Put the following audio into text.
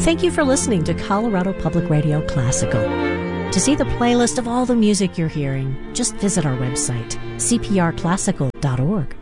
Thank you for listening to Colorado Public Radio Classical. To see the playlist of all the music you're hearing, just visit our website, cprclassical.org.